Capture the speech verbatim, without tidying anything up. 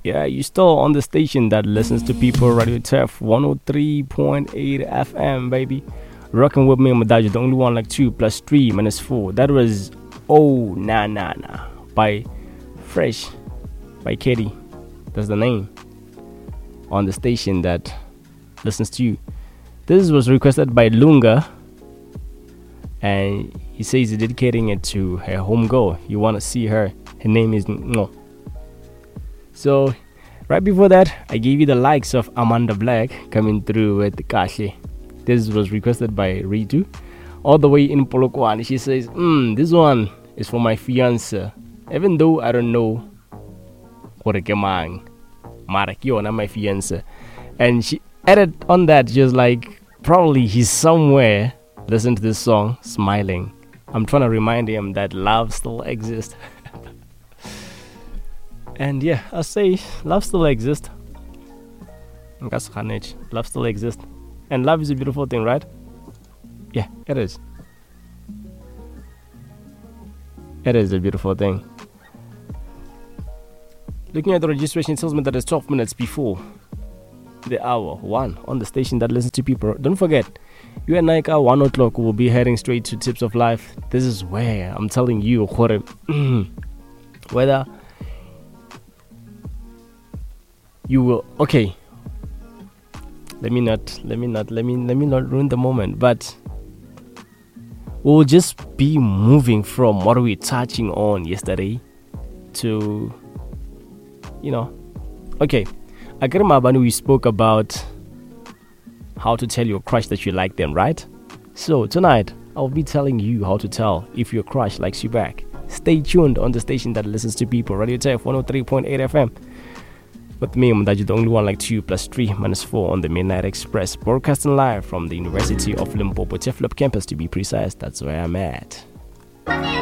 Yeah, you're still on the station that listens to people, Radio T F one oh three point eight F M, baby. Rocking with me, Madaji, the only one like two plus three minus four. That was Oh Na Na Na by Fresh, by Katie. That's the name on the station that listens to you. This was requested by Lunga, and he says he's dedicating it to her home girl. You want to see her. Her name is No. So, right before that, I gave you the likes of Amanda Black coming through with Kashi. This was requested by Ritu, all the way in Polokwane. She says, mm, this one is for my fiancé. Even though I don't know what a gemang, Marakiona, my fiancé. And she added on that, just like, probably he's somewhere listening to this song, smiling. I'm trying to remind him that love still exists. And yeah, I say love still exists. Love still exists. And love is a beautiful thing, right? Yeah, it is. It is a beautiful thing. Looking at the registration, it tells me that it's twelve minutes before the hour one on the station that listens to people. Don't forget, you and Nike at one o'clock will be heading straight to Tips of Life. This is where I'm telling you whether you will. Okay, let me not, let me not, let me, let me not ruin the moment. But we'll just be moving from what we were touching on yesterday to, you know, okay. Agarima, we spoke about how to tell your crush that you like them, right? So tonight, I'll be telling you how to tell if your crush likes you back. Stay tuned on the station that listens to people, Radio T F one oh three point eight F M. With me, Mdaji, the only one like two plus three minus four on the Midnight Express, broadcasting live from the University of Limpopo, T F L O P campus to be precise. That's where I'm at.